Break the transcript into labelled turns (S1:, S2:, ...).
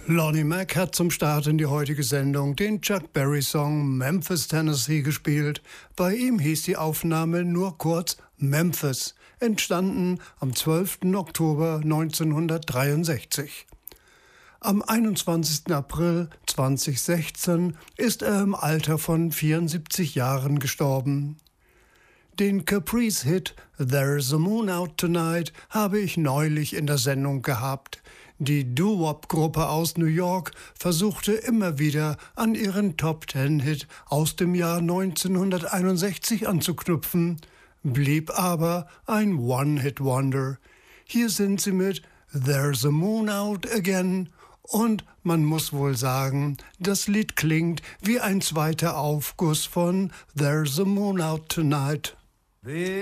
S1: Lonnie Mack hat zum Start in die heutige Sendung den Chuck Berry-Song Memphis, Tennessee gespielt. Bei ihm hieß die Aufnahme nur kurz Memphis, entstanden am 12. Oktober 1963. Am 21. April 2016 ist er im Alter von 74 Jahren gestorben. Den Caprice-Hit There's a Moon Out Tonight habe ich neulich in der Sendung gehabt. Die Doo-Wop-Gruppe aus New York versuchte immer wieder an ihren Top-10-Hit aus dem Jahr 1961 anzuknüpfen, blieb aber ein One-Hit-Wonder. Hier sind sie mit There's a Moon Out Again und man muss wohl sagen, das Lied klingt wie ein zweiter Aufguss von There's a Moon Out Tonight.